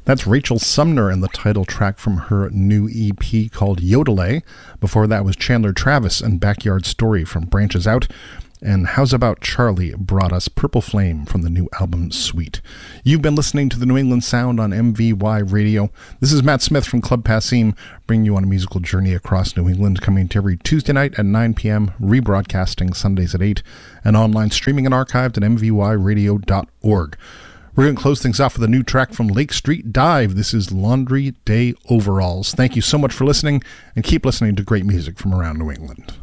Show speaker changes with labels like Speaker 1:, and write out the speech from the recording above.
Speaker 1: That's Rachel Sumner and the title track from her new EP called Yodelay. Before that was Chandler Travis and Backyard Story from Branches Out. And How's About Charlie brought us Purple Flame from the new album Sweet. You've been listening to the New England Sound on MVY Radio. This is Matt Smith from Club Passim, bringing you on a musical journey across New England, coming to every Tuesday night at 9 p.m., rebroadcasting Sundays at 8, and online streaming and archived at mvyradio.org. We're going to close things off with a new track from Lake Street Dive. This is Laundry Day Overalls. Thank you so much for listening, and keep listening to great music from around New England.